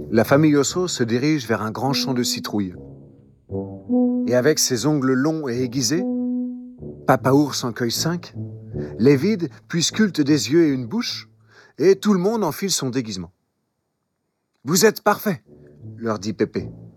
La famille Osso se dirige vers un grand champ de citrouilles. Et avec ses ongles longs et aiguisés, Papa Ours en cueille 5, les vide puis sculpte des yeux et une bouche, et tout le monde enfile son déguisement. « Vous êtes parfaits !» leur dit Pépé.